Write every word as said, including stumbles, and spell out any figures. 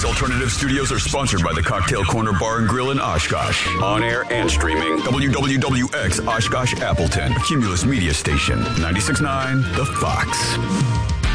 These alternative studios are sponsored by the Cocktail Corner Bar and Grill in Oshkosh. On air and streaming. W W W X Oshkosh Appleton. A Cumulus Media Station. ninety-six point nine The Fox.